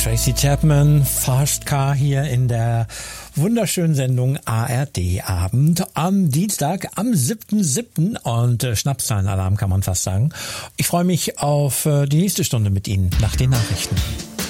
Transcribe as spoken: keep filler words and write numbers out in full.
Tracy Chapman, Fast Car hier in der wunderschönen Sendung A R D Abend am Dienstag, am siebten siebten und äh, Schnapszahlenalarm kann man fast sagen. Ich freue mich auf äh, die nächste Stunde mit Ihnen nach den Nachrichten.